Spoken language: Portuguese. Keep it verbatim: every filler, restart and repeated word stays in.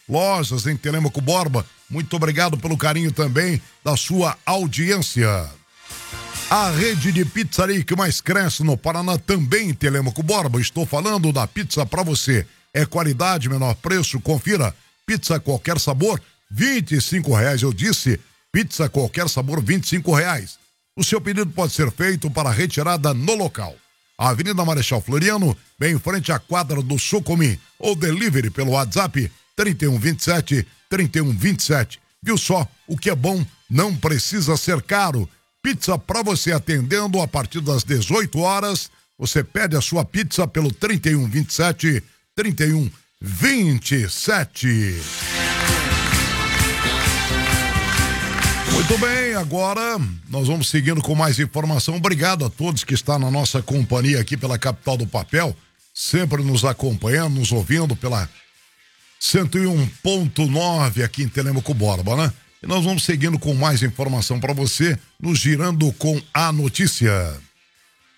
lojas em Telêmaco Borba. Muito obrigado pelo carinho também da sua audiência. A rede de pizzaria que mais cresce no Paraná também em Telêmaco Borba. Estou falando da Pizza Pra Você. É qualidade, menor preço, confira. Pizza qualquer sabor, vinte e cinco reais. Eu disse, pizza qualquer sabor, vinte e cinco reais. O seu pedido pode ser feito para retirada no local. Avenida Marechal Floriano, bem em frente à quadra do Sucumi. Ou delivery pelo WhatsApp trinta e um, vinte e sete, trinta e um, vinte e sete. Viu só? O que é bom não precisa ser caro. Pizza Pra Você, atendendo a partir das dezoito horas. Você pede a sua pizza pelo trinta e um, vinte e sete, trinta e um, vinte e sete. Muito bem, agora nós vamos seguindo com mais informação. Obrigado a todos que estão na nossa companhia aqui pela Capital do Papel, sempre nos acompanhando, nos ouvindo pela cento e um ponto nove aqui em Telêmaco Borba, né? E nós vamos seguindo com mais informação para você, nos girando com a notícia.